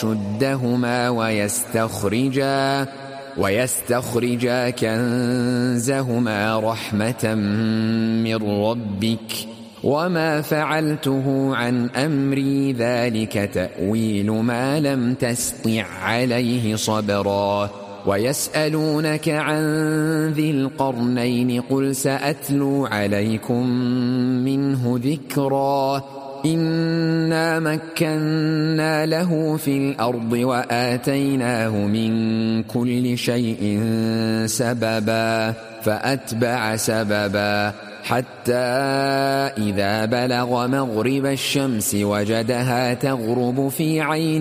أشدهما ويستخرجا كنزهما رحمة من ربك وما فعلته عن أمري ذلك تأويل ما لم تسطع عليه صبرا ويسألونك عن ذي القرنين قل سأتلو عليكم منه ذكرا إنا مكنا له في الأرض وآتيناه من كل شيء سببا فأتبع سببا حتى إذا بلغ مغرب الشمس وجدها تغرب في عين